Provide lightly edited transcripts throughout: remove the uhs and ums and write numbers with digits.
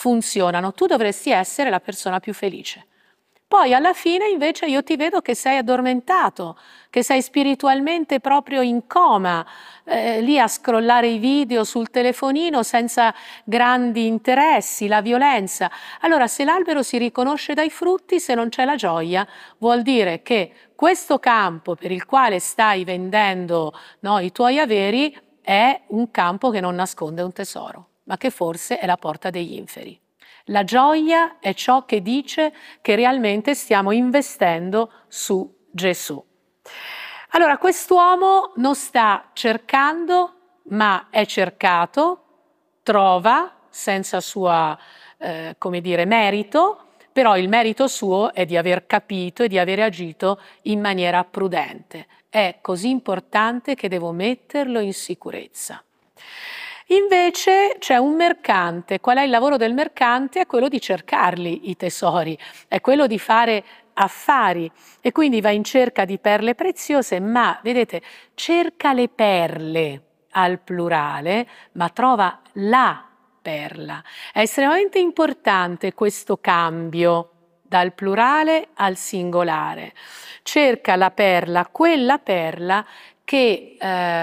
funzionano. Tu dovresti essere la persona più felice. Poi alla fine invece io ti vedo che sei addormentato, che sei spiritualmente proprio in coma, lì a scrollare i video sul telefonino senza grandi interessi, la violenza. Allora, se l'albero si riconosce dai frutti, se non c'è la gioia, vuol dire che questo campo per il quale stai vendendo, no, i tuoi averi è un campo che non nasconde un tesoro, ma che forse è la porta degli inferi. La gioia è ciò che dice che realmente stiamo investendo su Gesù. Allora, quest'uomo non sta cercando, ma è cercato, trova senza sua, merito, però il merito suo è di aver capito e di aver agito in maniera prudente. È così importante che devo metterlo in sicurezza. Invece c'è un mercante. Qual è il lavoro del mercante? È quello di cercarli i tesori, è quello di fare affari e quindi va in cerca di perle preziose, ma vedete, cerca le perle al plurale, ma trova la perla. È estremamente importante questo cambio dal plurale al singolare. Cerca la perla, quella perla che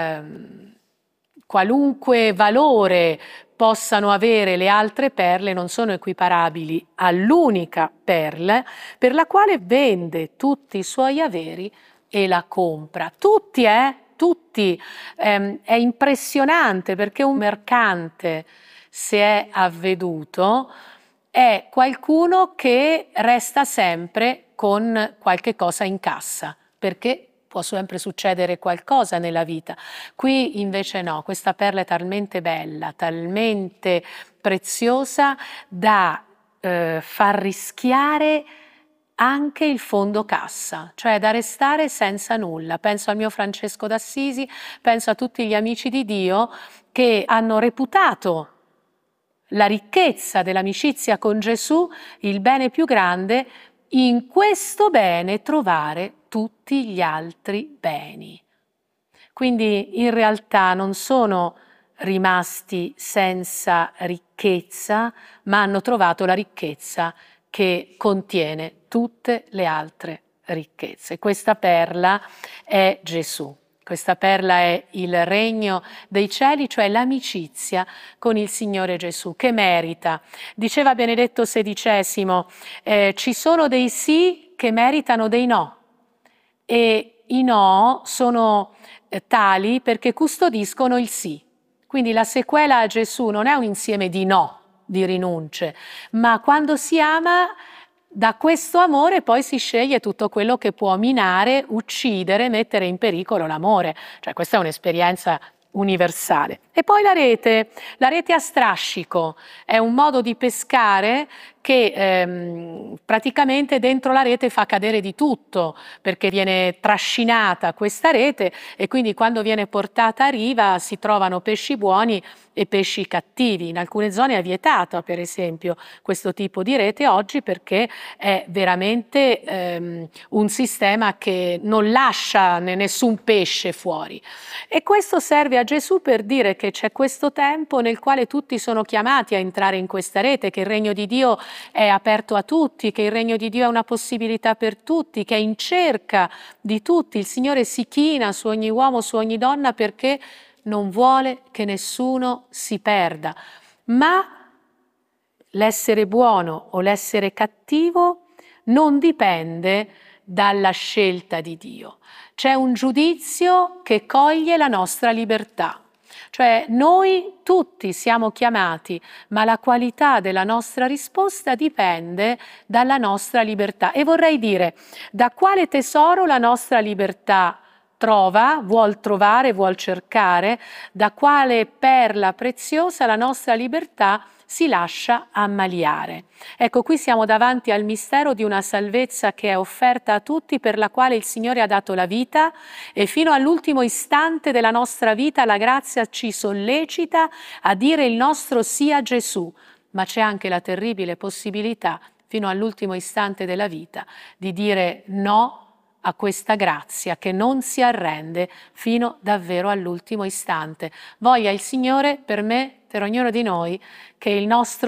qualunque valore possano avere le altre perle non sono equiparabili all'unica perla per la quale vende tutti i suoi averi e la compra. Tutti. È impressionante perché un mercante, se è avveduto, è qualcuno che resta sempre con qualche cosa in cassa, perché può sempre succedere qualcosa nella vita. Qui invece no, questa perla è talmente bella, talmente preziosa da far rischiare anche il fondo cassa, cioè da restare senza nulla. Penso al mio Francesco d'Assisi, penso a tutti gli amici di Dio che hanno reputato la ricchezza dell'amicizia con Gesù il bene più grande, in questo bene trovare tutti gli altri beni. Quindi in realtà non sono rimasti senza ricchezza, ma hanno trovato la ricchezza che contiene tutte le altre ricchezze. Questa perla è Gesù. Questa perla è il regno dei cieli, cioè l'amicizia con il Signore Gesù, che merita. Diceva Benedetto XVI, ci sono dei sì che meritano dei no, e i no sono tali perché custodiscono il sì. Quindi la sequela a Gesù non è un insieme di no, di rinunce, ma quando si ama, da questo amore poi si sceglie tutto quello che può minare, uccidere, mettere in pericolo l'amore. Cioè questa è un'esperienza universale. E poi la rete a strascico è un modo di pescare che praticamente dentro la rete fa cadere di tutto, perché viene trascinata questa rete e quindi quando viene portata a riva si trovano pesci buoni e pesci cattivi. In alcune zone è vietata, per esempio, questo tipo di rete oggi perché è veramente un sistema che non lascia nessun pesce fuori. E questo serve a Gesù per dire che c'è questo tempo nel quale tutti sono chiamati a entrare in questa rete, che il regno di Dio è aperto a tutti, che il regno di Dio è una possibilità per tutti, che è in cerca di tutti. Il Signore si china su ogni uomo, su ogni donna perché non vuole che nessuno si perda. Ma l'essere buono o l'essere cattivo non dipende dalla scelta di Dio. C'è un giudizio che coglie la nostra libertà. Cioè noi tutti siamo chiamati, ma la qualità della nostra risposta dipende dalla nostra libertà. E vorrei dire, da quale tesoro la nostra libertà trova, vuol trovare, vuol cercare, da quale perla preziosa la nostra libertà si lascia ammaliare. Ecco, qui siamo davanti al mistero di una salvezza che è offerta a tutti, per la quale il Signore ha dato la vita e fino all'ultimo istante della nostra vita la grazia ci sollecita a dire il nostro sì a Gesù, ma c'è anche la terribile possibilità, fino all'ultimo istante della vita, di dire no a questa grazia che non si arrende fino davvero all'ultimo istante. Voglia il Signore per me, per ognuno di noi, che il nostro